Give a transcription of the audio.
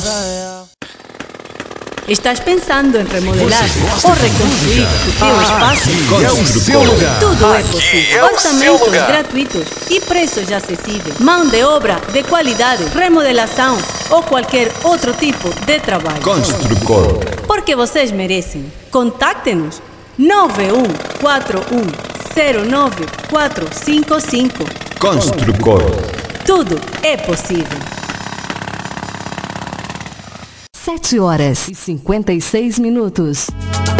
Estás pensando em remodelar ou reconstruir o teu espaço? Tudo é possível. Orçamentos gratuitos e preços acessíveis. Mão de obra de qualidade, remodelação ou qualquer outro tipo de trabalho. Construcor. Porque vocês merecem. Contacte-nos 9141094455. Construcor. Tudo é possível. 7h56.